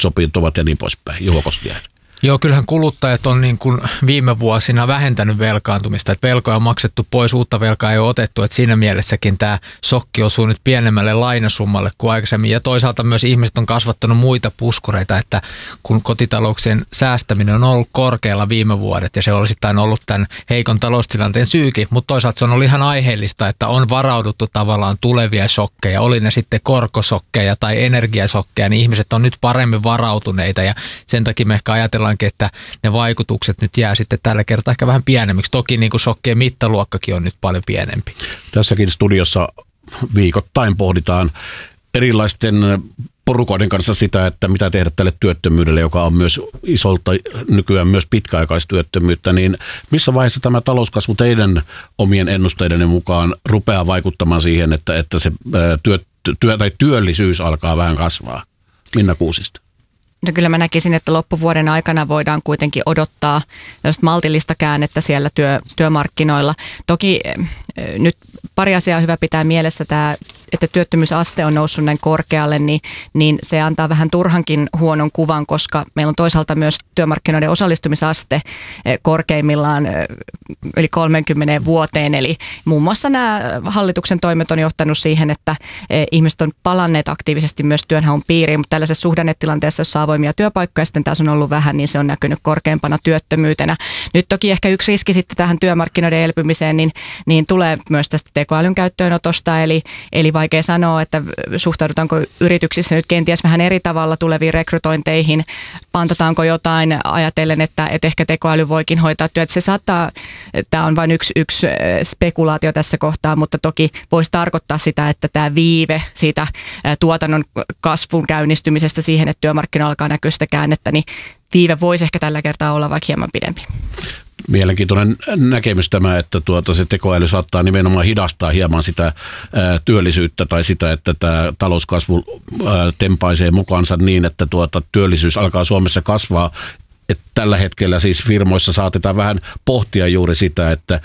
ovat ja niin poispäin. Juho Kostiainen. Joo, kyllähän kuluttajat on niin kuin viime vuosina vähentänyt velkaantumista, että velkoja on maksettu pois, uutta velkaa ei ole otettu, että siinä mielessäkin tämä shokki osuu nyt pienemmälle lainasummalle kuin aikaisemmin, ja toisaalta myös ihmiset on kasvattanut muita puskureita, että kun kotitalouksien säästäminen on ollut korkealla viime vuodet, ja se on osittain ollut tämän heikon taloustilanteen syykin, mutta toisaalta se on ollut ihan aiheellista, että on varauduttu tavallaan tulevia shokkeja, oli ne sitten korkosokkeja tai energiasokkeja, niin ihmiset on nyt paremmin varautuneita, ja sen takia me ehkä ajatellaan, että ne vaikutukset nyt jää sitten tällä kertaa ehkä vähän pienemmiksi. Toki niin kuin shokkien mittaluokkakin on nyt paljon pienempi. Tässäkin studiossa viikoittain pohditaan erilaisten porukoiden kanssa sitä, että mitä tehdä tälle työttömyydelle, joka on myös isolta nykyään myös pitkäaikaistyöttömyyttä, niin missä vaiheessa tämä talouskasvu teidän omien ennusteiden mukaan rupeaa vaikuttamaan siihen, että se työllisyys alkaa vähän kasvaa? Minna Kuusisto. No kyllä mä näkisin, että loppuvuoden aikana voidaan kuitenkin odottaa maltillista käännettä siellä työmarkkinoilla. Toki nyt pari asiaa hyvä pitää mielessä, että työttömyysaste on noussut näin korkealle, niin se antaa vähän turhankin huonon kuvan, koska meillä on toisaalta myös työmarkkinoiden osallistumisaste korkeimmillaan yli 30 vuoteen. Eli muun muassa nämä hallituksen toimet on johtanut siihen, että ihmiset on palanneet aktiivisesti myös työnhaun piiriin, mutta tällaisessa suhdannetilanteessa, jossa avoimia työpaikkoja sitten taas on ollut vähän, niin se on näkynyt korkeampana työttömyytenä. Nyt toki ehkä yksi riski sitten tähän työmarkkinoiden elpymiseen, niin tulee myös tästä tekoälyn käyttöönotosta, eli vaikea sanoa, että suhtaudutaanko yrityksissä nyt kenties vähän eri tavalla tuleviin rekrytointeihin, pantataanko jotain ajatellen, että ehkä tekoäly voikin hoitaa työt. Se saattaa, tämä on vain yksi spekulaatio tässä kohtaa, mutta toki voisi tarkoittaa sitä, että tämä viive siitä tuotannon kasvun käynnistymisestä siihen, että työmarkkinoilla alkaa näkyä sitä käännettä, niin viive voisi ehkä tällä kertaa olla vaikka hieman pidempi. Mielenkiintoinen näkemys tämä, että se tekoäly saattaa nimenomaan hidastaa hieman sitä työllisyyttä tai sitä, että tämä talouskasvu tempaisee mukaansa niin, että työllisyys alkaa Suomessa kasvaa. Että tällä hetkellä siis firmoissa saatetaan vähän pohtia juuri sitä, että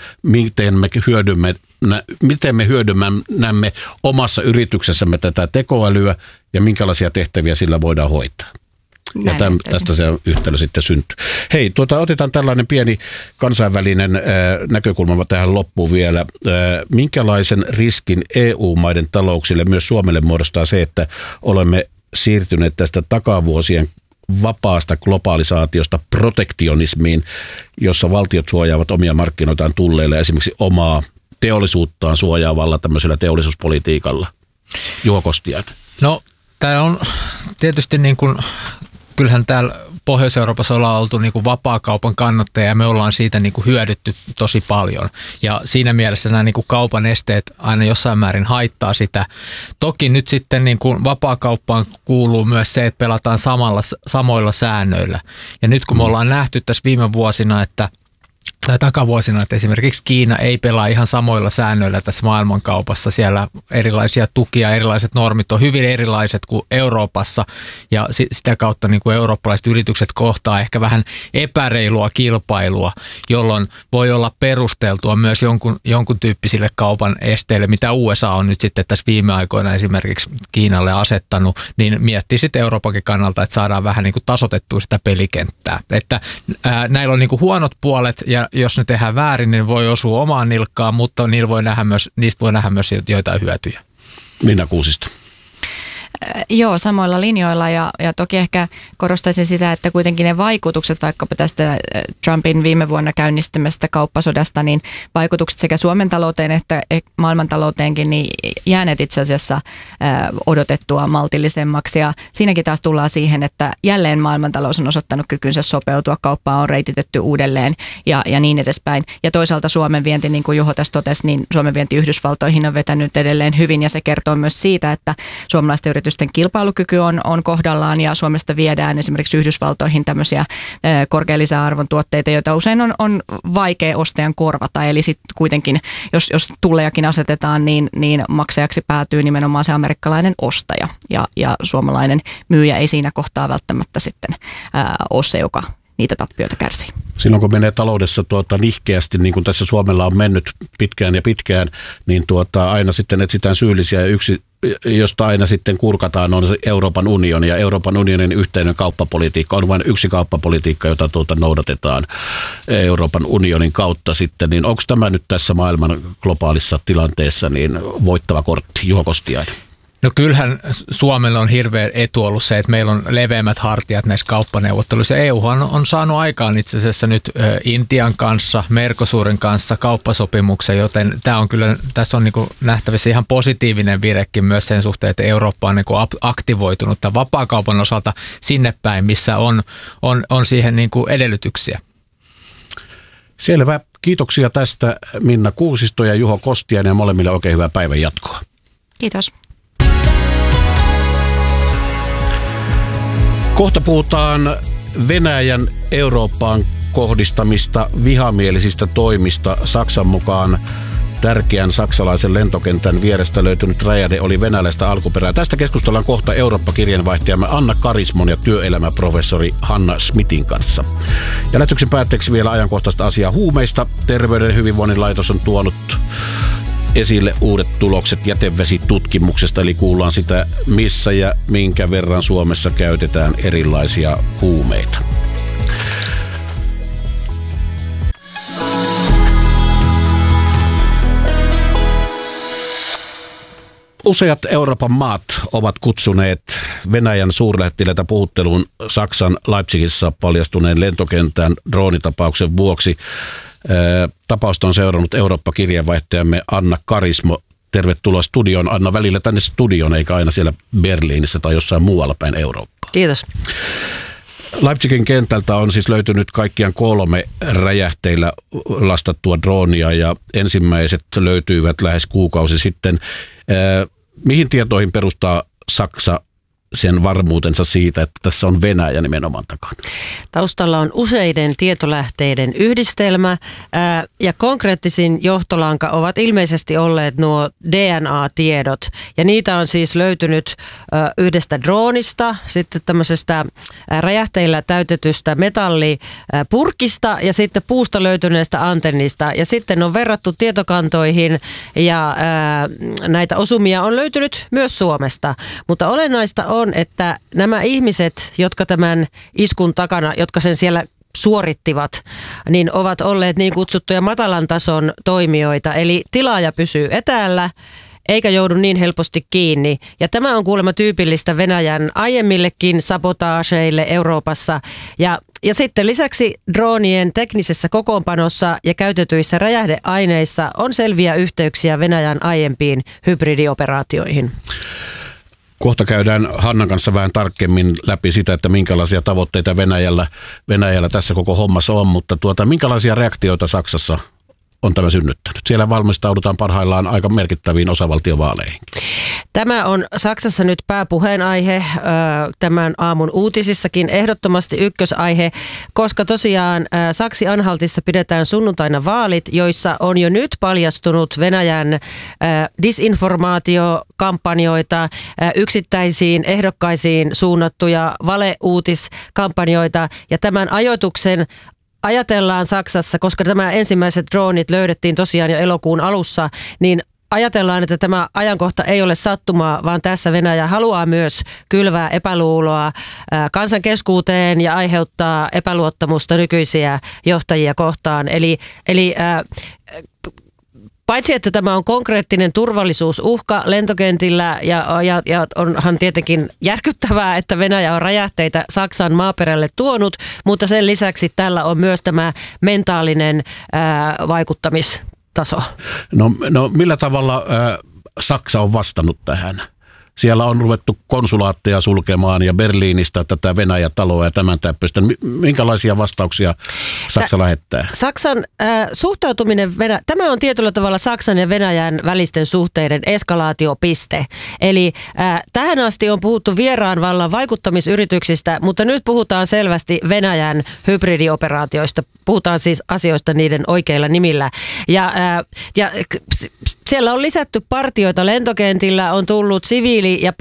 miten me hyödynnämme omassa yrityksessämme tätä tekoälyä ja minkälaisia tehtäviä sillä voidaan hoitaa. Ja tästä se yhtälö sitten syntyy. Hei, otetaan tällainen pieni kansainvälinen näkökulma tähän loppuun vielä. Minkälaisen riskin EU-maiden talouksille, myös Suomelle, muodostaa se, että olemme siirtyneet tästä takavuosien vapaasta globalisaatiosta protektionismiin, jossa valtiot suojaavat omia markkinoitaan tulleille, esimerkiksi omaa teollisuuttaan suojaavalla tämmöisellä teollisuuspolitiikalla? Juho Kostiainen. No, tämä on tietysti niin kuin, kyllähän täällä Pohjois-Euroopassa ollaan oltu niin kuin vapaakaupan kannattajia ja me ollaan siitä niin kuin hyödytty tosi paljon. Ja siinä mielessä nämä niin kuin kaupan esteet aina jossain määrin haittaa sitä. Toki nyt sitten niin kuin vapaakauppaan kuuluu myös se, että pelataan samoilla säännöillä. Ja nyt kun me ollaan nähty tässä viime vuosina, tai takavuosina, että esimerkiksi Kiina ei pelaa ihan samoilla säännöillä tässä maailmankaupassa. Siellä erilaisia tukia, erilaiset normit on hyvin erilaiset kuin Euroopassa ja sitä kautta niin kuin eurooppalaiset yritykset kohtaa ehkä vähän epäreilua kilpailua, jolloin voi olla perusteltua myös jonkun tyyppisille kaupan esteille, mitä USA on nyt sitten tässä viime aikoina esimerkiksi Kiinalle asettanut, niin miettii sitten Euroopankin kannalta, että saadaan vähän niin kuin tasoitettua sitä pelikenttää. Että näillä on niin kuin huonot puolet ja jos ne tehdään väärin, niin voi osua omaan nilkkaan, mutta niistä voi nähdä myös joitain hyötyjä. Minna Kuusisto. Joo, samoilla linjoilla ja toki ehkä korostaisin sitä, että kuitenkin ne vaikutukset vaikkapa tästä Trumpin viime vuonna käynnistämästä kauppasodasta, niin vaikutukset sekä Suomen talouteen että maailmantalouteenkin niin jääneet itse asiassa odotettua maltillisemmaksi. Ja siinäkin taas tullaan siihen, että jälleen maailmantalous on osoittanut kykynsä sopeutua, kauppaa on reititetty uudelleen ja niin edespäin. Ja toisaalta Suomen vienti, niin kuin Juho tässä totesi, niin Suomen vienti Yhdysvaltoihin on vetänyt edelleen hyvin ja se kertoo myös siitä, että suomalaisten yritysten kilpailukyky on kohdallaan ja Suomesta viedään esimerkiksi Yhdysvaltoihin tämmöisiä korkean lisäarvon tuotteita, joita usein on vaikea ostajan korvata. Eli sitten kuitenkin, jos tullejakin asetetaan, niin maksajaksi päätyy nimenomaan se amerikkalainen ostaja. Ja suomalainen myyjä ei siinä kohtaa välttämättä sitten ole se, joka niitä tappioita kärsii. Silloin kun menee taloudessa nihkeästi, niin kuin tässä Suomella on mennyt pitkään, niin aina sitten etsitään syyllisiä ja yksi josta aina sitten kurkataan, on Euroopan unioni ja Euroopan unionin yhteinen kauppapolitiikka. On vain yksi kauppapolitiikka, jota noudatetaan Euroopan unionin kautta sitten. Niin onko tämä nyt tässä maailman globaalissa tilanteessa niin voittava kortti? Juho Kostiainen. No kyllähän Suomella on hirveä etu ollut se, että meillä on leveämmät hartiat näissä kauppaneuvotteluissa. EUhan on saanut aikaan itse asiassa nyt Intian kanssa, Mercosurin kanssa kauppasopimuksen, joten tässä on niin kuin nähtävissä ihan positiivinen virekin myös sen suhteen, että Eurooppa on niin kuin aktivoitunut tämän vapaakaupan osalta sinne päin, missä on siihen niin kuin edellytyksiä. Selvä. Kiitoksia tästä Minna Kuusisto ja Juho Kostiainen ja molemmille oikein hyvää päivän jatkoa. Kiitos. Kohta puhutaan Venäjän Eurooppaan kohdistamista vihamielisistä toimista. Saksan mukaan tärkeän saksalaisen lentokentän vierestä löytynyt räjähde oli venäläistä alkuperää. Tästä keskustellaan kohta Eurooppa-kirjanvaihtajamme Anna Karismon ja työelämäprofessori Hanna Smithin kanssa. Ja lähetyksen päätteeksi vielä ajankohtaista asiaa huumeista. Terveyden ja hyvinvoinnin laitos on tuonut esille uudet tulokset jätevesitutkimuksesta, eli kuullaan sitä, missä ja minkä verran Suomessa käytetään erilaisia huumeita. Useat Euroopan maat ovat kutsuneet Venäjän suurlähettiläitä puhutteluun Saksan Leipzigissä paljastuneen lentokentän droonitapauksen vuoksi. Tapausta on seurannut Eurooppa-kirjeenvaihtajamme Anna Karismo. Tervetuloa studioon, Anna, välillä tänne studioon, eikä aina siellä Berliinissä tai jossain muualla päin Eurooppaa. Kiitos. Leipzigin kentältä on siis löytynyt kaikkiaan 3 räjähteillä lastattua droonia ja ensimmäiset löytyivät lähes kuukausi sitten. Mihin tietoihin perustaa Saksa sen varmuutensa siitä, että tässä on Venäjä nimenomaan takana? Taustalla on useiden tietolähteiden yhdistelmä ja konkreettisin johtolanka ovat ilmeisesti olleet nuo DNA-tiedot. Ja niitä on siis löytynyt yhdestä droonista, sitten tämmöisestä räjähteillä täytetystä metallipurkista ja sitten puusta löytyneestä antennista. Ja sitten on verrattu tietokantoihin ja näitä osumia on löytynyt myös Suomesta. Mutta olennaista on, että nämä ihmiset, jotka tämän iskun takana, jotka sen siellä suorittivat, niin ovat olleet niin kutsuttuja matalan tason toimijoita. Eli tilaaja pysyy etäällä eikä joudu niin helposti kiinni. Ja tämä on kuulemma tyypillistä Venäjän aiemmillekin sabotaaseille Euroopassa. Ja sitten lisäksi droonien teknisessä kokoonpanossa ja käytetyissä räjähdeaineissa on selviä yhteyksiä Venäjän aiempiin hybridioperaatioihin. Kohta käydään Hannan kanssa vähän tarkemmin läpi sitä, että minkälaisia tavoitteita Venäjällä tässä koko hommassa on, mutta minkälaisia reaktioita Saksassa on tämä synnyttänyt? Siellä valmistaudutaan parhaillaan aika merkittäviin osavaltiovaaleihin. Tämä on Saksassa nyt pääpuheenaihe, tämän aamun uutisissakin ehdottomasti ykkösaihe, koska tosiaan Saksi-Anhaltissa pidetään sunnuntaina vaalit, joissa on jo nyt paljastunut Venäjän disinformaatiokampanjoita, yksittäisiin ehdokkaisiin suunnattuja valeuutiskampanjoita ja tämän ajoituksen ajatellaan Saksassa, koska tämä ensimmäiset droonit löydettiin tosiaan jo elokuun alussa, niin ajatellaan, että tämä ajankohta ei ole sattumaa, vaan tässä Venäjä haluaa myös kylvää epäluuloa kansan keskuuteen ja aiheuttaa epäluottamusta nykyisiä johtajia kohtaan. Eli paitsi, että tämä on konkreettinen turvallisuusuhka lentokentillä ja onhan tietenkin järkyttävää, että Venäjä on räjähteitä Saksan maaperälle tuonut, mutta sen lisäksi tällä on myös tämä mentaalinen vaikuttamistaso. No millä tavalla Saksa on vastannut tähän? Siellä on ruvettu konsulaatteja sulkemaan ja Berliinistä tätä Venäjä-taloa ja tämän täppöistä. Minkälaisia vastauksia Saksa lähettää? Saksan suhtautuminen, tämä on tietyllä tavalla Saksan ja Venäjän välisten suhteiden eskalaatiopiste. Eli tähän asti on puhuttu vieraan vallan vaikuttamisyrityksistä, mutta nyt puhutaan selvästi Venäjän hybridioperaatioista. Puhutaan siis asioista niiden oikeilla nimillä. Ja siellä on lisätty partioita lentokentillä, on tullut siviili- ja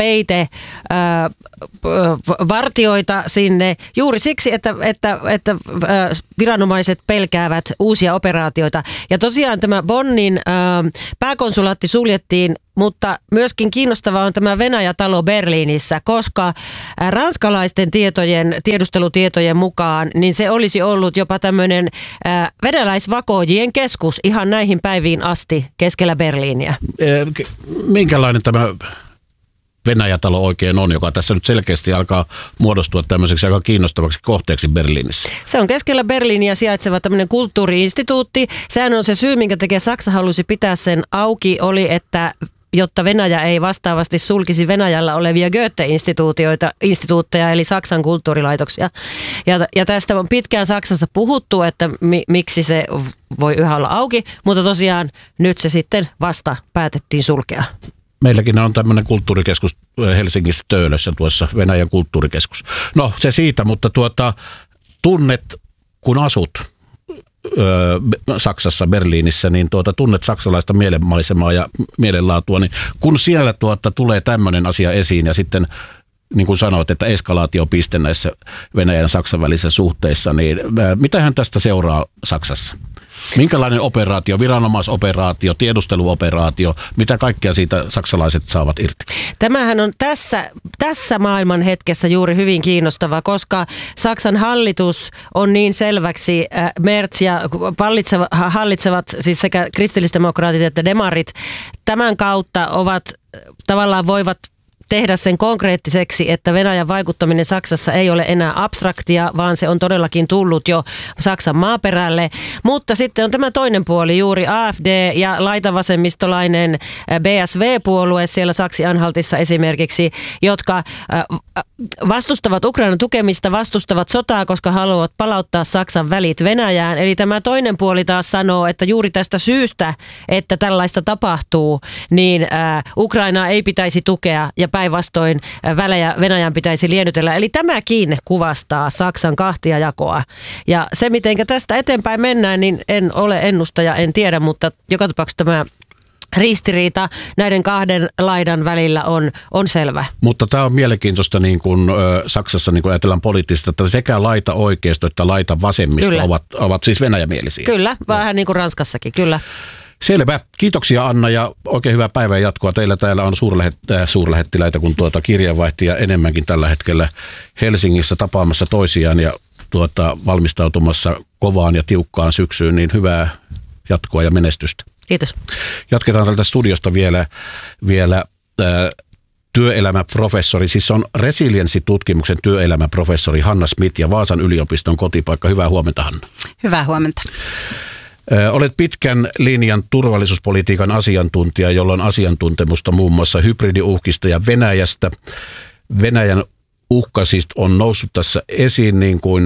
vartioita sinne juuri siksi, että viranomaiset pelkäävät uusia operaatioita. Ja tosiaan tämä Bonnin pääkonsulaatti suljettiin, mutta myöskin kiinnostavaa on tämä Venäjä-talo Berliinissä, koska ranskalaisten tiedustelutietojen mukaan niin se olisi ollut jopa tämmöinen venäläisvakoojien keskus ihan näihin päiviin asti keskellä Berliiniä. Minkälainen tämä Venäjä-talo oikein on, joka tässä nyt selkeästi alkaa muodostua tämmöiseksi aika kiinnostavaksi kohteeksi Berliinissä? Se on keskellä Berliiniä sijaitseva tämmöinen kulttuuri-instituutti. Sehän on se syy, minkä takia Saksa halusi pitää sen auki, oli, että jotta Venäjä ei vastaavasti sulkisi Venäjällä olevia Goethe-instituutteja, eli Saksan kulttuurilaitoksia. Ja tästä on pitkään Saksassa puhuttu, että miksi se voi yhä olla auki, mutta tosiaan nyt se sitten vasta päätettiin sulkea. Meilläkin on tämmöinen kulttuurikeskus Helsingissä Töölössä, tuossa Venäjän kulttuurikeskus. No se siitä, mutta tunnet, kun asut Saksassa, Berliinissä, niin tunnet saksalaista mielenmaisemaa ja mielenlaatua, niin kun siellä tulee tämmöinen asia esiin ja sitten niin kuin sanoit, että eskalaatiopiste näissä Venäjän ja Saksan välisissä suhteissa, niin mitähän tästä seuraa Saksassa? Minkälainen operaatio, viranomaisoperaatio, tiedusteluoperaatio, mitä kaikkea siitä saksalaiset saavat irti? Tämähän on tässä maailman hetkessä juuri hyvin kiinnostava, koska Saksan hallitus on niin selväksi, Merz ja hallitsevat siis sekä kristillisdemokraatit että demarit tämän kautta tavallaan voivat tehdä sen konkreettiseksi, että Venäjän vaikuttaminen Saksassa ei ole enää abstraktia, vaan se on todellakin tullut jo Saksan maaperälle. Mutta sitten on tämä toinen puoli, juuri AfD ja laitavasemmistolainen BSV-puolue siellä Saksi-Anhaltissa esimerkiksi, jotka vastustavat Ukrainan tukemista, vastustavat sotaa, koska haluavat palauttaa Saksan välit Venäjään. Eli tämä toinen puoli taas sanoo, että juuri tästä syystä, että tällaista tapahtuu, niin Ukrainaa ei pitäisi tukea ja päinvastoin Venäjän pitäisi liennytellä. Eli tämäkin kuvastaa Saksan kahtiajakoa. Ja se, miten tästä eteenpäin mennään, niin en ole ennustaja, en tiedä, mutta joka tapauksessa tämä ristiriita näiden kahden laidan välillä on selvä. Mutta tämä on mielenkiintoista niin kuin Saksassa, niin kuin ajatellaan poliittista, että sekä laita oikeisto että laita vasemmisto ovat siis venäjämielisiä. Kyllä, vähän niin kuin Ranskassakin, kyllä. Selvä. Kiitoksia Anna ja oikein hyvää päivän jatkoa. Teillä täällä on suurlähettiläitä kuin kirjeenvaihtajia enemmänkin tällä hetkellä Helsingissä tapaamassa toisiaan ja valmistautumassa kovaan ja tiukkaan syksyyn, niin hyvää jatkoa ja menestystä. Kiitos. Jatketaan tältä studiosta vielä työelämäprofessori, siis on resilienssitutkimuksen työelämäprofessori Hanna Smith ja Vaasan yliopiston kotipaikka. Hyvää huomenta, Hanna. Hyvää huomenta. Olet pitkän linjan turvallisuuspolitiikan asiantuntija, jolla on asiantuntemusta muun muassa hybridiuhkista ja Venäjästä. Venäjän uhka siis on noussut tässä esiin, niin kuin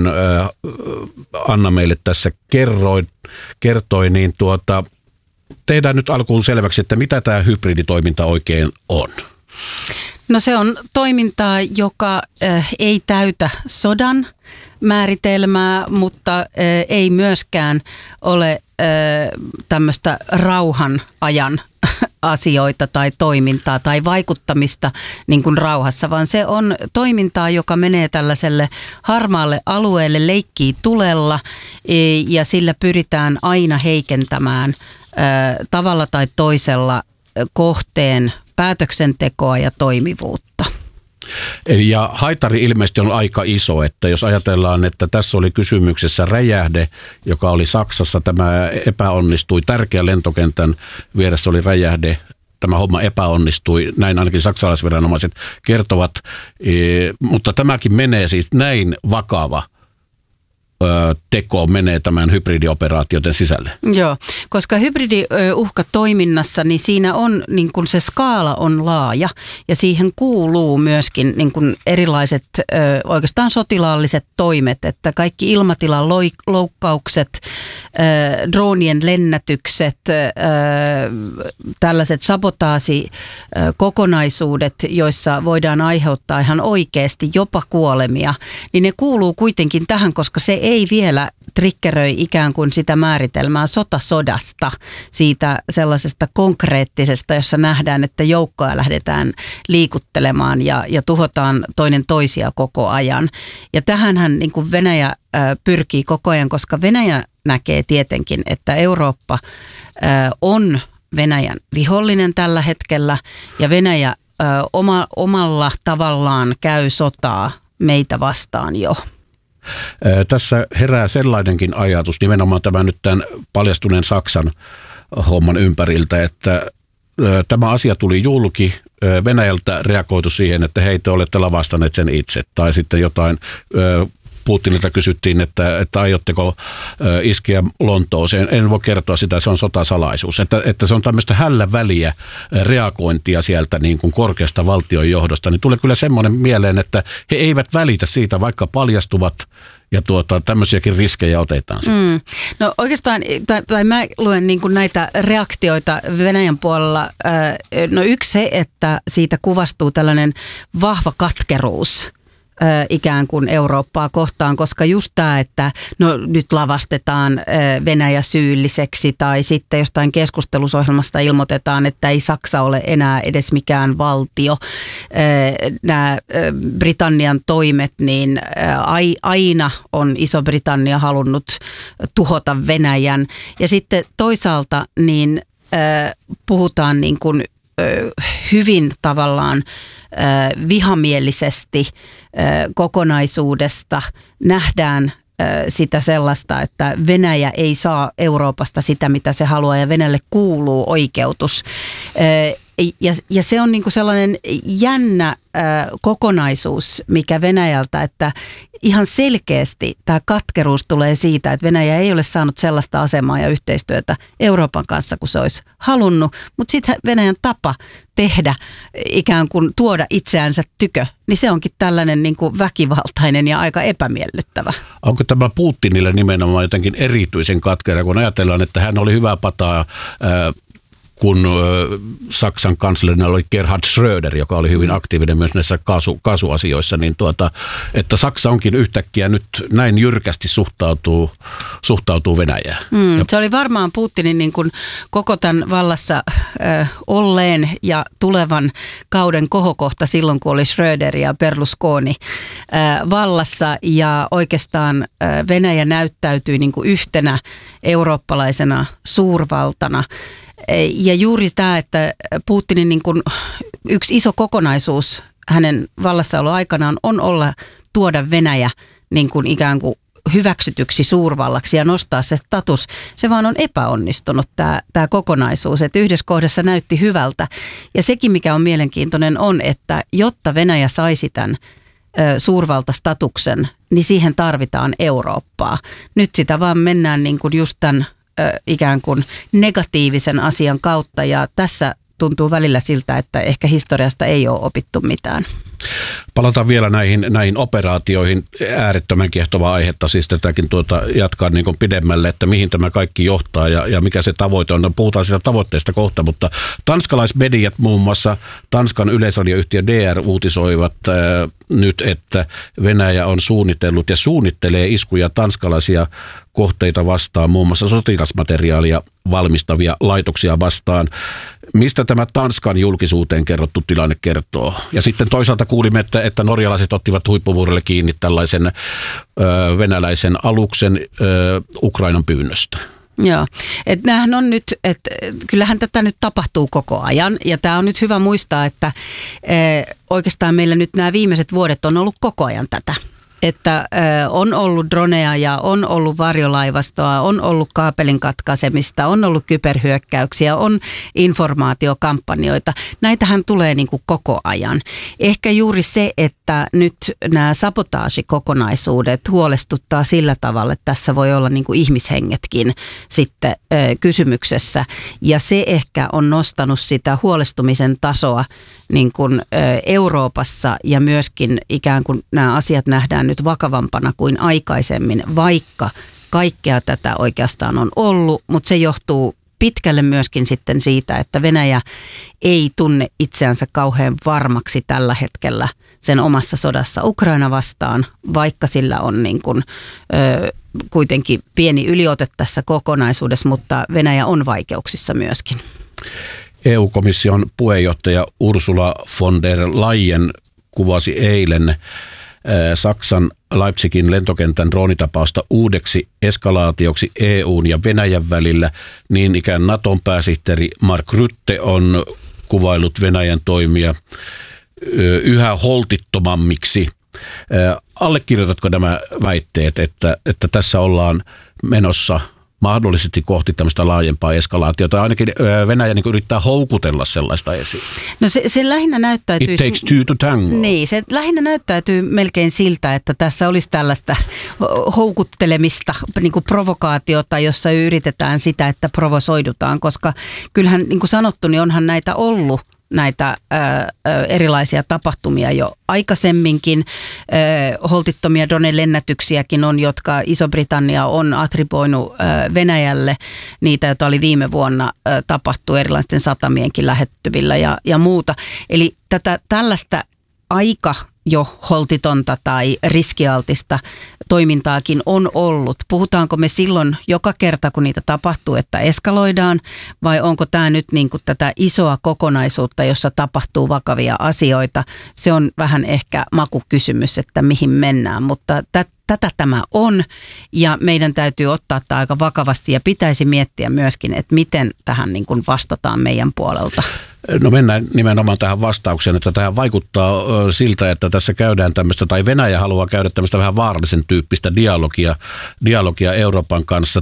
Anna meille tässä kertoi, niin tehdään nyt alkuun selväksi, että mitä tämä hybriditoiminta oikein on. No se on toimintaa, joka ei täytä sodan määritelmää, mutta ei myöskään ole tämmöistä rauhan ajan asioita tai toimintaa tai vaikuttamista niin kuin rauhassa, vaan se on toimintaa, joka menee tällaiselle harmaalle alueelle, leikkii tulella ja sillä pyritään aina heikentämään tavalla tai toisella kohteen päätöksentekoa ja toimivuutta. Ja haitari ilmeisesti on aika iso, että jos ajatellaan, että tässä oli kysymyksessä räjähde, joka oli Saksassa, tämä epäonnistui, tärkeä lentokentän vieressä oli räjähde, tämä homma epäonnistui, näin ainakin saksalaisviranomaiset kertovat, mutta tämäkin menee siis näin vakava teko menee tämän hybridioperaatioiden sisälle. Joo, koska hybridiuhkatoiminnassa, niin siinä on, niin kuin se skaala on laaja ja siihen kuuluu myöskin niin kuin erilaiset oikeastaan sotilaalliset toimet, että kaikki ilmatilan loukkaukset, droonien lennätykset, tällaiset sabotaasikokonaisuudet, joissa voidaan aiheuttaa ihan oikeasti jopa kuolemia, niin ne kuuluu kuitenkin tähän, koska se ei vielä triggeröi ikään kuin sitä määritelmää sotasodasta, siitä sellaisesta konkreettisesta, jossa nähdään, että joukkoja lähdetään liikuttelemaan ja tuhotaan toinen toisia koko ajan. Ja tähänhän niin kuin Venäjä pyrkii koko ajan, koska Venäjä näkee tietenkin, että Eurooppa on Venäjän vihollinen tällä hetkellä ja Venäjä omalla tavallaan käy sotaa meitä vastaan jo. Tässä herää sellainenkin ajatus, nimenomaan tämä nyt tämän paljastuneen Saksan homman ympäriltä, että tämä asia tuli julki, Venäjältä reagoitu siihen, että hei, te olette lavastaneet sen itse, tai sitten jotain Putinilta kysyttiin, että aiotteko iskeä Lontooseen. En voi kertoa sitä, se on sotasalaisuus. Että se on tämmöistä hällä väliä reagointia sieltä niin kuin korkeasta valtion johdosta. Niin tulee kyllä semmoinen mieleen, että he eivät välitä siitä, vaikka paljastuvat ja tämmöisiäkin riskejä otetaan. No oikeastaan, tai mä luen niin kuin näitä reaktioita Venäjän puolella. No yksi se, että siitä kuvastuu tällainen vahva katkeruus ikään kuin Eurooppaa kohtaan, koska just tämä, että no nyt lavastetaan Venäjä syylliseksi tai sitten jostain keskustelusohjelmasta ilmoitetaan, että ei Saksa ole enää edes mikään valtio. Nämä Britannian toimet, niin aina on Iso-Britannia halunnut tuhota Venäjän. Ja sitten toisaalta niin puhutaan niin kuin hyvin tavallaan vihamielisesti kokonaisuudesta. Nähdään sitä sellaista, että Venäjä ei saa Euroopasta sitä, mitä se haluaa ja Venäjälle kuuluu oikeutus. Ja se on niinku sellainen jännä kokonaisuus, mikä Venäjältä, että ihan selkeästi tämä katkeruus tulee siitä, että Venäjä ei ole saanut sellaista asemaa ja yhteistyötä Euroopan kanssa, kuin se olisi halunnut. Mutta sitten Venäjän tapa tehdä, ikään kuin tuoda itseänsä tykö, niin se onkin tällainen niin kuin väkivaltainen ja aika epämiellyttävä. Onko tämä Putinille nimenomaan jotenkin erityisen katkera, kun ajatellaan, että hän oli hyvä pataa kun Saksan kanslerina oli Gerhard Schröder, joka oli hyvin aktiivinen myös näissä kaasuasioissa, niin että Saksa onkin yhtäkkiä nyt näin jyrkästi suhtautuu Venäjään. Se oli varmaan Putinin niin kuin koko tämän vallassa olleen ja tulevan kauden kohokohta silloin, kun oli Schröder ja Berlusconi vallassa, ja oikeastaan Venäjä näyttäytyi niin kuin yhtenä eurooppalaisena suurvaltana. Ja juuri tämä, että Putinin niin kuin yksi iso kokonaisuus hänen vallassaolon aikanaan on tuoda Venäjä niin kuin ikään kuin hyväksytyksi suurvallaksi ja nostaa se status. Se vaan on epäonnistunut tämä kokonaisuus, että yhdessä kohdassa näytti hyvältä. Ja sekin, mikä on mielenkiintoinen, on, että jotta Venäjä saisi tämän suurvaltastatuksen, niin siihen tarvitaan Eurooppaa. Nyt sitä vaan mennään niin kuin just tämän ikään kuin negatiivisen asian kautta, ja tässä tuntuu välillä siltä, että ehkä historiasta ei ole opittu mitään. Palataan vielä näihin operaatioihin, äärettömän kiehtovaa aihetta, siis tätäkin jatkaa niin kuin pidemmälle, että mihin tämä kaikki johtaa ja mikä se tavoite on. No, puhutaan sitä tavoitteesta kohta, mutta tanskalaismediat, muun muassa Tanskan yleisradioyhtiö DR, uutisoivat nyt, että Venäjä on suunnitellut ja suunnittelee iskuja tanskalaisia kohteita vastaan, muun muassa sotilasmateriaalia valmistavia laitoksia vastaan. Mistä tämä Tanskan julkisuuteen kerrottu tilanne kertoo? Ja sitten toisaalta kuulimme, että norjalaiset ottivat huippuvuorelle kiinni tällaisen venäläisen aluksen Ukrainan pyynnöstä. Joo, että näähän on nyt, että kyllähän tätä nyt tapahtuu koko ajan, ja tämä on nyt hyvä muistaa, että oikeastaan meillä nyt nämä viimeiset vuodet on ollut koko ajan tätä. Että on ollut droneja ja on ollut varjolaivastoa, on ollut kaapelin katkaisemista, on ollut kyberhyökkäyksiä, on informaatiokampanjoita. Näitähän tulee niin kuin koko ajan. Ehkä juuri se, että nyt nämä sabotaasikokonaisuudet huolestuttaa sillä tavalla, että tässä voi olla niin kuin ihmishengetkin sitten kysymyksessä. Ja se ehkä on nostanut sitä huolestumisen tasoa niin kuin Euroopassa, ja myöskin ikään kuin nämä asiat nähdään nyt vakavampana kuin aikaisemmin, vaikka kaikkea tätä oikeastaan on ollut, mutta se johtuu pitkälle myöskin sitten siitä, että Venäjä ei tunne itseänsä kauhean varmaksi tällä hetkellä sen omassa sodassa Ukraina vastaan, vaikka sillä on niin kuin, kuitenkin pieni yliote tässä kokonaisuudessa, mutta Venäjä on vaikeuksissa myöskin. EU-komission puheenjohtaja Ursula von der Leyen kuvasi eilen Saksan Leipzigin lentokentän droonitapausta uudeksi eskalaatioksi EUn ja Venäjän välillä. Niin ikään Naton pääsihteeri Mark Rutte on kuvailut Venäjän toimia yhä holtittomammiksi. Allekirjoitatko nämä väitteet, että tässä ollaan menossa mahdollisesti kohti tämmöistä laajempaa eskalaatiota? Ainakin Venäjä niin yrittää houkutella sellaista esiin. No se lähinnä näyttäytyy... It takes two to tango. Niin, se lähinnä näyttäytyy melkein siltä, että tässä olisi tällaista houkuttelemista, niin kuin provokaatiota, jossa yritetään sitä, että provosoidutaan, koska kyllähän niin kuin sanottu, niin onhan näitä ollut näitä erilaisia tapahtumia jo aikaisemminkin. Holtittomia drone-lennätyksiäkin on, jotka Iso-Britannia on attribuoinut Venäjälle. Niitä, joita oli viime vuonna tapahtuu erilaisten satamienkin lähettyvillä ja muuta. Eli tällaista aika jo holtitonta tai riskialtista toimintaakin on ollut. Puhutaanko me silloin joka kerta, kun niitä tapahtuu, että eskaloidaan, vai onko tämä nyt niin kuin tätä isoa kokonaisuutta, jossa tapahtuu vakavia asioita? Se on vähän ehkä makukysymys, että mihin mennään, mutta tätä tämä on, ja meidän täytyy ottaa tämä aika vakavasti ja pitäisi miettiä myöskin, että miten tähän niin kuin vastataan meidän puolelta. No mennään nimenomaan tähän vastaukseen, että tähän vaikuttaa siltä, että tässä käydään tämmöistä, tai Venäjä haluaa käydä tämmöistä vähän vaarallisen tyyppistä dialogia Euroopan kanssa.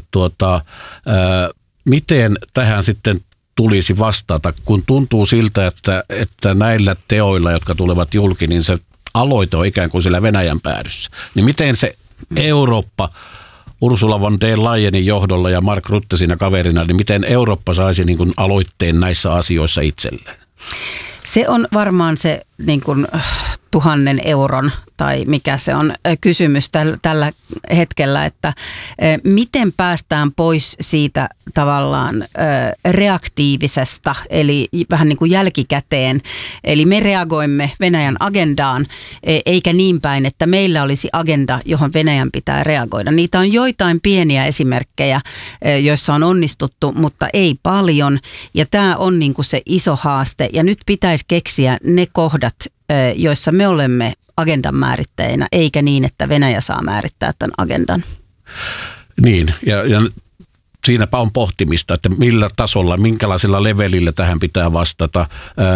Miten tähän sitten tulisi vastata, kun tuntuu siltä, että näillä teoilla, jotka tulevat julki, niin se aloite on ikään kuin siellä Venäjän päädyssä. Niin miten se Eurooppa Ursula von der Leyenin johdolla ja Mark Rutte siinä kaverina, niin miten Eurooppa saisi niin kuin aloitteen näissä asioissa itselleen? Se on varmaan se niin kuin 1 000 euron tai mikä se on kysymys tällä hetkellä, että miten päästään pois siitä tavallaan reaktiivisesta, eli vähän niin kuin jälkikäteen. Eli me reagoimme Venäjän agendaan, eikä niin päin, että meillä olisi agenda, johon Venäjän pitää reagoida. Niitä on joitain pieniä esimerkkejä, joissa on onnistuttu, mutta ei paljon. Ja tämä on niin kuin se iso haaste. Ja nyt pitäisi keksiä ne kohdat, joissa me olemme agendan määrittäjinä, eikä niin, että Venäjä saa määrittää tämän agendan. Niin, ja siinäpä on pohtimista, että millä tasolla, minkälaisella levelillä tähän pitää vastata.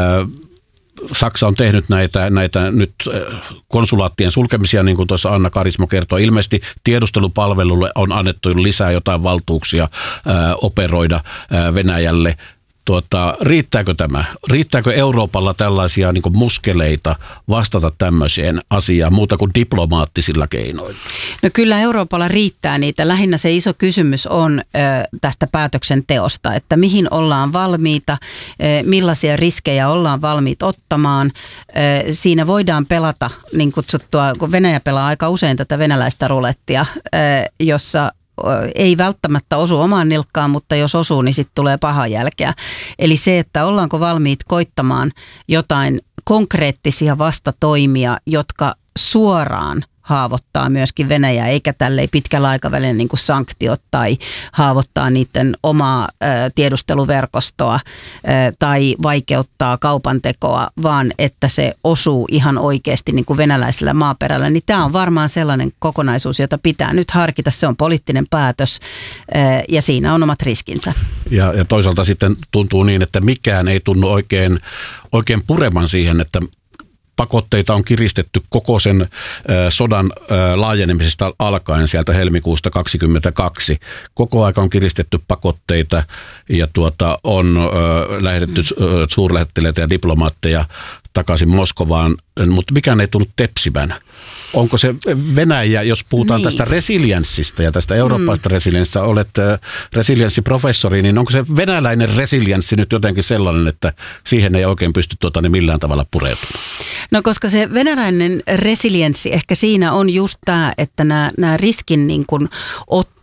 Saksa on tehnyt näitä nyt konsulaattien sulkemisia, niin kuin tuossa Anna Karismo kertoi. Ilmeisesti tiedustelupalvelulle on annettu lisää jotain valtuuksia operoida Venäjälle. Riittääkö tämä? Riittääkö Euroopalla tällaisia niin kuin muskeleita vastata tämmöiseen asiaan muuta kuin diplomaattisilla keinoilla? No kyllä Euroopalla riittää niitä. Lähinnä se iso kysymys on tästä päätöksenteosta, että mihin ollaan valmiita, millaisia riskejä ollaan valmiit ottamaan. Siinä voidaan pelata niin kutsuttua, kun Venäjä pelaa aika usein tätä venäläistä rulettia, jossa ei välttämättä osu omaan nilkkaan, mutta jos osuu, niin sitten tulee paha jälkeä. Eli se, että ollaanko valmiit koittamaan jotain konkreettisia vastatoimia, jotka suoraan haavoittaa myöskin Venäjää, eikä tälleen pitkällä aikavälillä niin kuin sanktiot tai haavoittaa niiden omaa tiedusteluverkostoa tai vaikeuttaa kaupantekoa, vaan että se osuu ihan oikeasti niin kuin venäläisellä maaperällä. Niin tämä on varmaan sellainen kokonaisuus, jota pitää nyt harkita. Se on poliittinen päätös ja siinä on omat riskinsä. Ja toisaalta sitten tuntuu niin, että mikään ei tunnu oikein pureman siihen, että pakotteita on kiristetty koko sen sodan laajenemisesta alkaen sieltä helmikuusta 2022. Koko aika on kiristetty pakotteita ja on lähetetty suurlähettiläitä ja diplomaatteja takaisin Moskovaan, mutta mikään ei tullut tepsimään. Onko se Venäjä, jos puhutaan tästä resilienssistä ja tästä eurooppalaisesta resilienssistä, olet resilienssiprofessori, niin onko se venäläinen resilienssi nyt jotenkin sellainen, että siihen ei oikein pysty millään tavalla pureutumaan? No koska se venäläinen resilienssi, ehkä siinä on just tämä, että nämä riskin niin kuin otto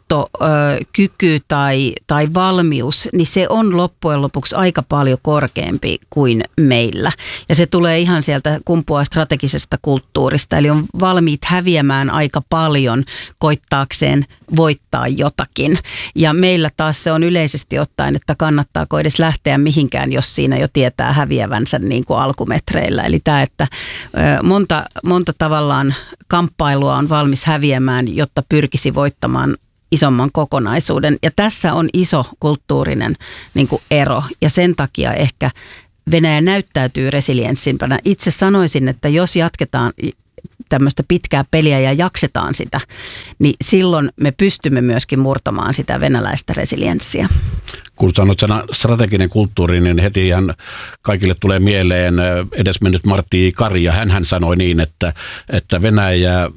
muuttokyky tai valmius, niin se on loppujen lopuksi aika paljon korkeampi kuin meillä. Ja se tulee ihan sieltä kumpuaa strategisesta kulttuurista, eli on valmiit häviämään aika paljon koittaakseen voittaa jotakin. Ja meillä taas se on yleisesti ottaen, että kannattaako edes lähteä mihinkään, jos siinä jo tietää häviävänsä niin kuin alkumetreillä. Eli tämä, että monta tavallaan kamppailua on valmis häviämään, jotta pyrkisi voittamaan isomman kokonaisuuden. Ja tässä on iso kulttuurinen niin kuin ero ja sen takia ehkä Venäjä näyttäytyy resilienssimpänä. Itse sanoisin, että jos jatketaan tämmöistä pitkää peliä ja jaksetaan sitä, niin silloin me pystymme myöskin murtamaan sitä venäläistä resilienssiä. Kun sanot sana strateginen kulttuuri, niin heti ihan kaikille tulee mieleen edesmennyt Martti Kari, ja hän sanoi niin, että Venäjä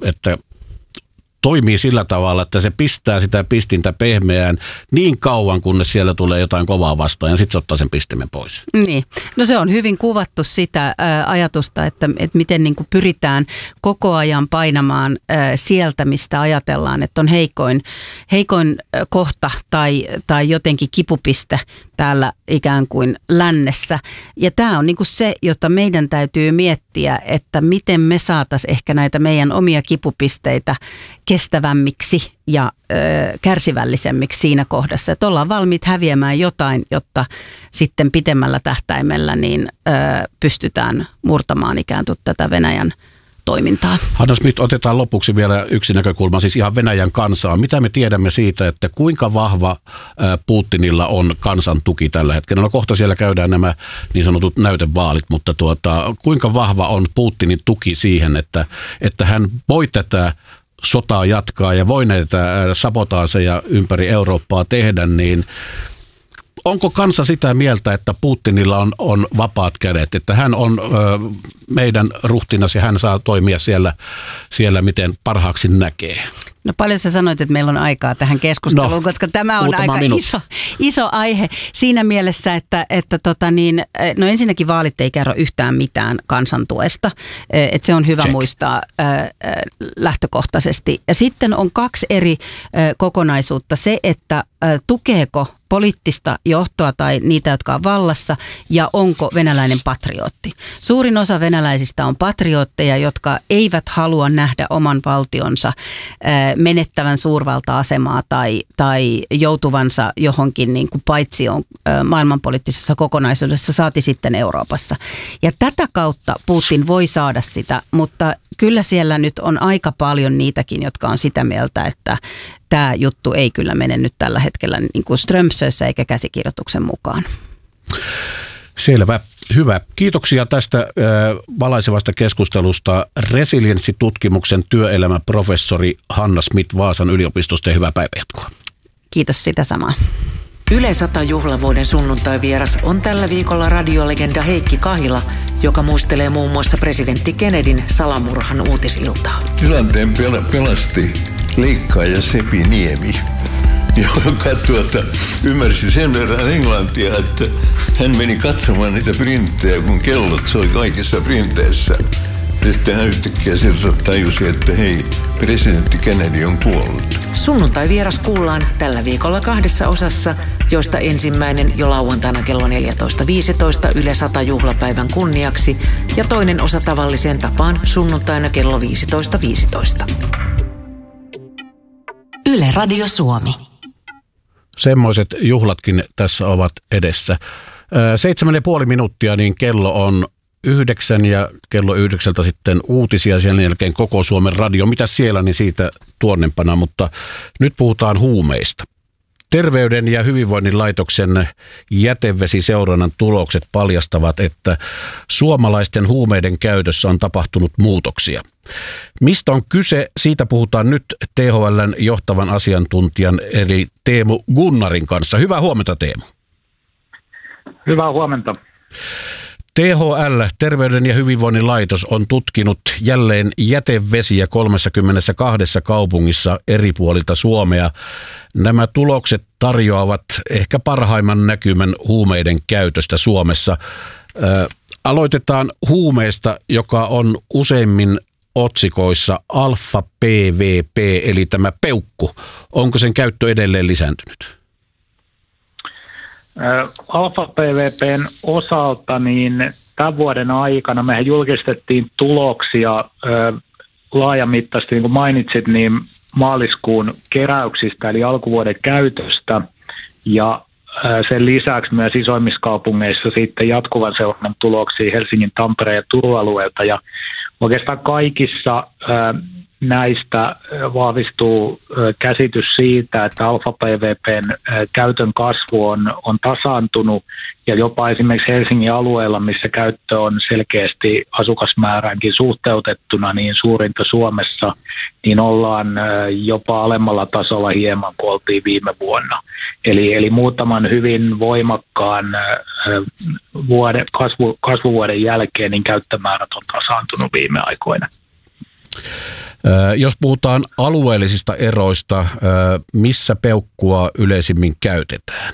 toimii sillä tavalla, että se pistää sitä pistintä pehmeään niin kauan, kunnes siellä tulee jotain kovaa vastaan, ja sitten se ottaa sen pistimen pois. Niin. No se on hyvin kuvattu sitä ajatusta, että miten niin kuin pyritään koko ajan painamaan sieltä, mistä ajatellaan, että on heikoin kohta tai jotenkin kipupiste täällä ikään kuin lännessä. Ja tämä on niin kuin se, jota meidän täytyy miettiä, että miten me saataisiin ehkä näitä meidän omia kipupisteitä kestävämmiksi ja kärsivällisemmiksi siinä kohdassa, että ollaan valmiit häviämään jotain, jotta sitten pitemmällä tähtäimellä niin pystytään murtamaan ikään kuin tätä Venäjän toimintaa. Hanna Smith, otetaan lopuksi vielä yksi näkökulma, siis ihan Venäjän kansaa. Mitä me tiedämme siitä, että kuinka vahva Putinilla on kansan tuki tällä hetkellä? No kohta siellä käydään nämä niin sanotut näytevaalit, mutta kuinka vahva on Putinin tuki siihen, että hän voi tätä sotaa jatkaa ja voi näitä sabotaaseja ympäri Eurooppaa tehdä, niin onko kansa sitä mieltä, että Putinilla on vapaat kädet, että hän on meidän ruhtinas ja hän saa toimia siellä miten parhaaksi näkee? No paljon sä sanoit, että meillä on aikaa tähän keskusteluun, koska tämä on aika iso aihe siinä mielessä, että no ensinnäkin vaalit ei kerro yhtään mitään kansantuesta, että se on hyvä muistaa lähtökohtaisesti. Ja sitten on kaksi eri kokonaisuutta. Se, että tukeeko poliittista johtoa tai niitä, jotka on vallassa, ja onko venäläinen patriotti. Suurin osa venäläisistä on patriotteja, jotka eivät halua nähdä oman valtionsa menettävän suurvalta-asemaa tai joutuvansa johonkin niin kuin paitsioon maailmanpoliittisessa kokonaisuudessa, saati sitten Euroopassa. Ja tätä kautta Putin voi saada sitä, mutta kyllä siellä nyt on aika paljon niitäkin, jotka on sitä mieltä, että tämä juttu ei kyllä mene nyt tällä hetkellä niin kuin Strömsössä eikä käsikirjoituksen mukaan. Selvä. Hyvä. Kiitoksia tästä valaisevasta keskustelusta resilienssitutkimuksen työelämäprofessori Hanna Smith Vaasan yliopistosta ja hyvää päivänjatkoa. Kiitos sitä samaa. Yle 100 juhlavuoden sunnuntai-vieras on tällä viikolla radiolegenda Heikki Kahila, joka muistelee muun muassa presidentti Kennedyn salamurhan uutisiltaa. Tilanteen pelasti leikkaaja Sepi Niemi, joka ymmärsi sen verran englantia, että hän meni katsomaan niitä printtejä, kun kellot soi kaikissa printeissä. Sitten hän yhtäkkiä sieltä tajusi, että hei, presidentti Kennedy on kuollut. Sunnuntai-vieras kuullaan tällä viikolla 2 osassa, joista ensimmäinen jo lauantaina kello 14.15 Yle 100 juhlapäivän kunniaksi ja toinen osa tavalliseen tapaan sunnuntaina kello 15.15. Yle Radio Suomi. Semmoiset juhlatkin tässä ovat edessä. 7,5 minuuttia, niin kello on 9 ja kello 9 sitten uutisia, sen jälkeen koko Suomen radio. Mitä siellä, niin siitä tuonnempana, mutta nyt puhutaan huumeista. Terveyden ja hyvinvoinnin laitoksen jätevesiseurannan tulokset paljastavat, että suomalaisten huumeiden käytössä on tapahtunut muutoksia. Mistä on kyse? Siitä puhutaan nyt THL:n johtavan asiantuntijan eli Teemu Gunnarin kanssa. Hyvää huomenta, Teemu. Hyvää huomenta. THL, Terveyden ja hyvinvoinnin laitos, on tutkinut jälleen jätevesiä 32 kaupungissa eri puolilta Suomea. Nämä tulokset tarjoavat ehkä parhaimman näkymän huumeiden käytöstä Suomessa. Aloitetaan huumeesta, joka on useimmin otsikoissa alfa PVP, eli tämä peukku. Onko sen käyttö edelleen lisääntynyt? Alfa PVPn osalta niin tämän vuoden aikana mehän julkistettiin tuloksia laajamittaisesti, niin kuin mainitsit, niin maaliskuun keräyksistä eli alkuvuoden käytöstä ja sen lisäksi myös isoimmissa kaupungeissa sitten jatkuvan seurannan tuloksia Helsingin, Tampereen ja Turun alueelta ja oikeastaan kaikissa näistä vahvistuu käsitys siitä, että alfa PVPn käytön kasvu on tasaantunut ja jopa esimerkiksi Helsingin alueella, missä käyttö on selkeästi asukasmääräänkin suhteutettuna niin suurinta Suomessa, niin ollaan jopa alemmalla tasolla hieman kuin oltiin viime vuonna. Eli muutaman hyvin voimakkaan kasvuvuoden jälkeen niin käyttömäärät on tasaantunut viime aikoina. Jos puhutaan alueellisista eroista, missä peukkua yleisimmin käytetään?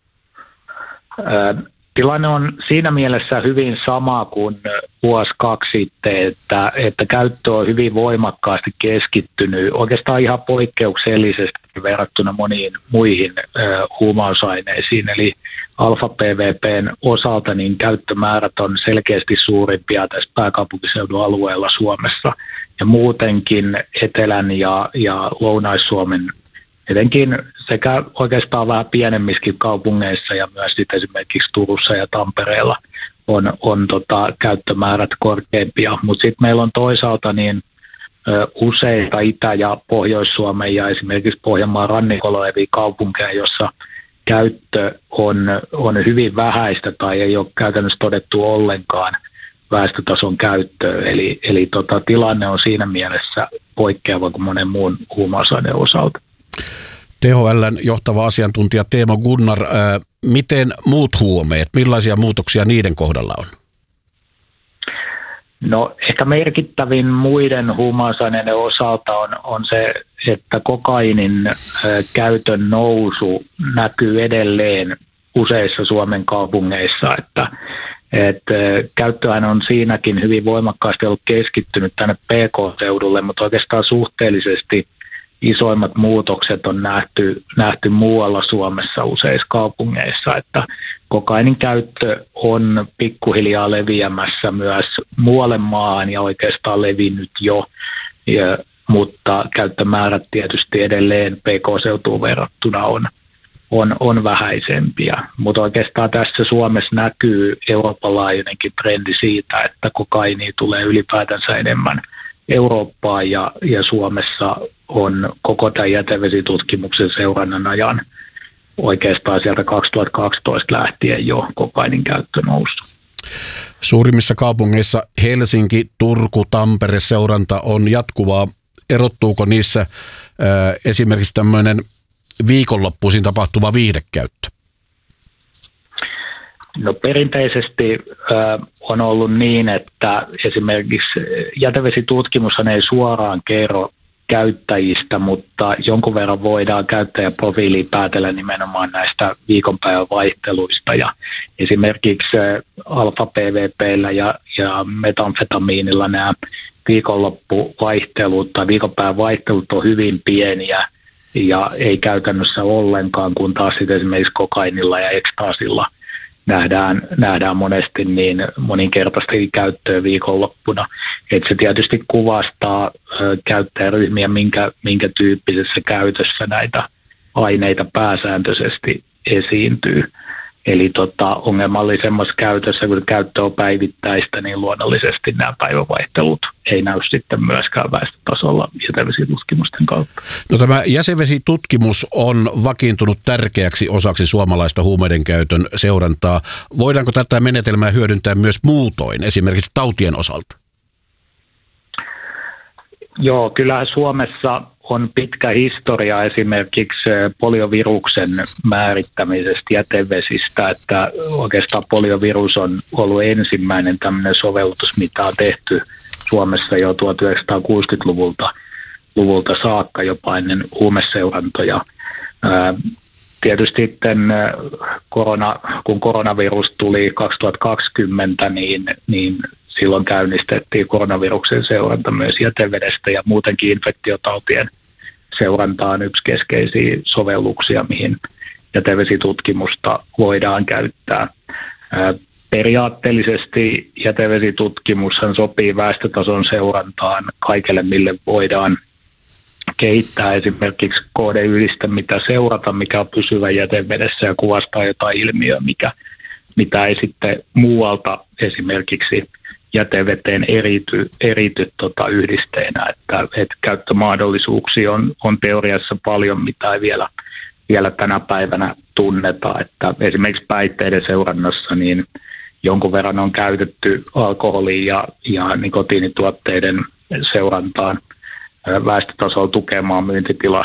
Tilanne on siinä mielessä hyvin sama kuin vuosi kaksi sitten, että käyttö on hyvin voimakkaasti keskittynyt oikeastaan ihan poikkeuksellisesti verrattuna moniin muihin huumausaineisiin. Eli alfa PVPn osalta niin käyttömäärät on selkeästi suurimpia tässä pääkaupunkiseudun alueella Suomessa. Ja muutenkin Etelän ja Lounais-Suomen etenkin sekä oikeastaan vähän pienemmissäkin kaupungeissa ja myös esimerkiksi Turussa ja Tampereella on käyttömäärät korkeampia. Mutta sitten meillä on toisaalta niin useita Itä- ja Pohjois-Suomen ja esimerkiksi Pohjanmaan rannikolla olevia kaupunkeja, jossa käyttö on hyvin vähäistä tai ei ole käytännössä todettu ollenkaan väestötason käyttöön. Eli tilanne on siinä mielessä poikkeava kuin monen muun huumausaineen osalta. THL:n johtava asiantuntija Teemu Gunnar, miten muut huumeet, millaisia muutoksia niiden kohdalla on? No ehkä merkittävin muiden huumausaineiden osalta on se, että kokainin käytön nousu näkyy edelleen useissa Suomen kaupungeissa, että käyttöhän on siinäkin hyvin voimakkaasti ollut keskittynyt tänne PK-seudulle, mutta oikeastaan suhteellisesti isoimmat muutokset on nähty muualla Suomessa useissa kaupungeissa, että kokainin käyttö on pikkuhiljaa leviämässä myös muualle maahan ja oikeastaan levinnyt jo, mutta käyttömäärät tietysti edelleen PK-seutuun verrattuna on vähäisempiä, mutta oikeastaan tässä Suomessa näkyy Euroopan laajuinenkin trendi siitä, että kokainia tulee ylipäätänsä enemmän Eurooppaan ja Suomessa on koko tämän jätevesitutkimuksen seurannan ajan oikeastaan sieltä 2012 lähtien jo kokainin käyttö noussut. Suurimmissa kaupungeissa Helsinki, Turku, Tampere seuranta on jatkuvaa. Erottuuko niissä esimerkiksi tämmöinen viikonloppuisin tapahtuva viihdekäyttö? No perinteisesti on ollut niin, että esimerkiksi jätevesitutkimushan ei suoraan kerro käyttäjistä, mutta jonkun verran voidaan käyttäjäprofiiliin päätellä nimenomaan näistä viikonpäivän vaihteluista. Ja esimerkiksi alfa-PVP:llä ja metamfetamiinilla nämä viikonloppuvaihtelut tai viikonpäivän vaihtelut on hyvin pieniä ja ei käytännössä ollenkaan, kun taas sitten esimerkiksi kokainilla ja ekstaasilla nähdään monesti niin moninkertaisesti käyttöä viikonloppuna. Että se tietysti kuvastaa käyttäjäryhmiä, minkä tyyppisessä käytössä näitä aineita pääsääntöisesti esiintyy. Eli ongelmallisemmassa käytössä, kun käyttö on päivittäistä, niin luonnollisesti nämä päivävaihtelut ei näy sitten myöskään väestötasolla jätevesitutkimusten kautta. No tämä jätevesitutkimus on vakiintunut tärkeäksi osaksi suomalaista huumeiden käytön seurantaa. Voidaanko tätä menetelmää hyödyntää myös muutoin, esimerkiksi tautien osalta? Joo, kyllähän Suomessa on pitkä historia esimerkiksi polioviruksen määrittämisestä jätevesistä, että oikeastaan poliovirus on ollut ensimmäinen tämmöinen sovellus, mitä on tehty Suomessa jo 1960-luvulta saakka jopa ennen huumeseurantoja. Tietysti sitten kun koronavirus tuli 2020, niin silloin käynnistettiin koronaviruksen seuranta myös jätevedestä ja muutenkin infektiotautien seuranta on yksi keskeisiä sovelluksia, mihin jätevesitutkimusta voidaan käyttää. Periaatteellisesti jätevesitutkimushan sopii väestötason seurantaan kaikelle, mille voidaan kehittää esimerkiksi kohdeyhdistä, mitä seurata, mikä on pysyvä jätevedessä ja kuvastaa jotain ilmiöä, mitä ei sitten muualta esimerkiksi jäteveteen erity yhdisteinä, että käyttömahdollisuuksia on teoriassa paljon, mitä ei vielä tänä päivänä tunneta, että esimerkiksi päihteiden seurannassa niin jonkun verran on käytetty alkoholin ja nikotiinituotteiden seurantaan väestötasolla tukemaan myyntitilastoja